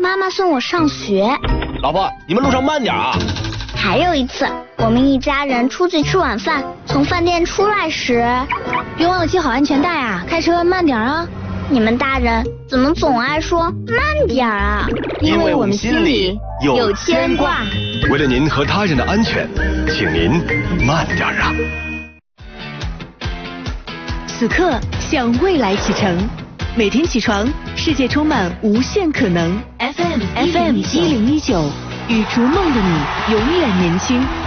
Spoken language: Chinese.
妈妈送我上学。 老婆，你们路上慢点啊！ 还有一次，我们一家人出去吃晚饭，从饭店出来时， 别忘了系好安全带啊！开车慢点啊！ 你们大人怎么总爱说慢点啊？ 因为我们心里有牵挂。 为了您和他人的安全，请您慢点啊！ 此刻向未来启程，每天起床，世界充满无限可能。FM 1019，与逐梦的你永远年轻。